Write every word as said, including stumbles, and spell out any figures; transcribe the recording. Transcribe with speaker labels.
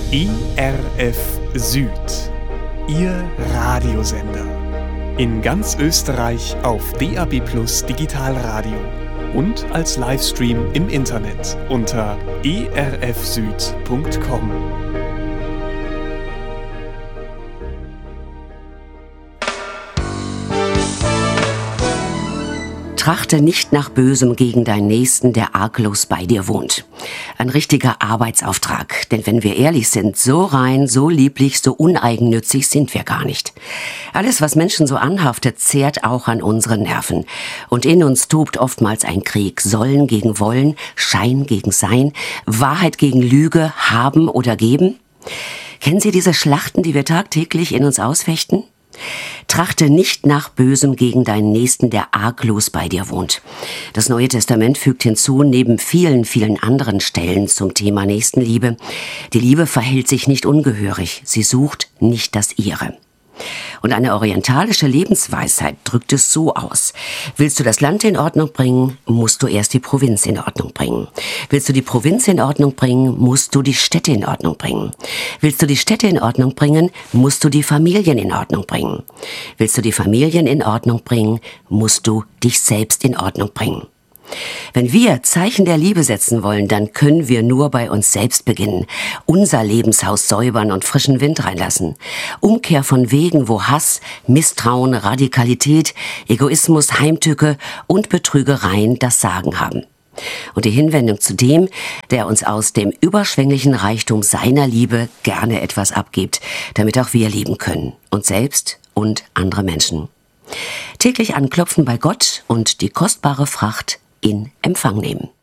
Speaker 1: E R F Süd, Ihr Radiosender. In ganz Österreich auf D A B Plus Digitalradio und als Livestream im Internet unter e r f süd punkt com.
Speaker 2: Trachte nicht nach Bösem gegen deinen Nächsten, der arglos bei dir wohnt. Ein richtiger Arbeitsauftrag, denn wenn wir ehrlich sind, so rein, so lieblich, so uneigennützig sind wir gar nicht. Alles, was Menschen so anhaftet, zehrt auch an unseren Nerven. Und in uns tobt oftmals ein Krieg, Sollen gegen Wollen, Schein gegen Sein, Wahrheit gegen Lüge, haben oder geben. Kennen Sie diese Schlachten, die wir tagtäglich in uns ausfechten? Trachte nicht nach Bösem gegen deinen Nächsten, der arglos bei dir wohnt. Das Neue Testament fügt hinzu, neben vielen, vielen anderen Stellen zum Thema Nächstenliebe: Die Liebe verhält sich nicht ungehörig, sie sucht nicht das Ihre. Und eine orientalische Lebensweisheit drückt es so aus: Willst du das Land in Ordnung bringen, musst du erst die Provinz in Ordnung bringen. Willst du die Provinz in Ordnung bringen, musst du die Städte in Ordnung bringen. Willst du die Städte in Ordnung bringen, musst du die Familien in Ordnung bringen. Willst du die Familien in Ordnung bringen, musst du dich selbst in Ordnung bringen. Wenn wir Zeichen der Liebe setzen wollen, dann können wir nur bei uns selbst beginnen, unser Lebenshaus säubern und frischen Wind reinlassen. Umkehr von Wegen, wo Hass, Misstrauen, Radikalität, Egoismus, Heimtücke und Betrügereien das Sagen haben. Und die Hinwendung zu dem, der uns aus dem überschwänglichen Reichtum seiner Liebe gerne etwas abgibt, damit auch wir lieben können, uns selbst und andere Menschen. Täglich anklopfen bei Gott und die kostbare Fracht in Empfang nehmen.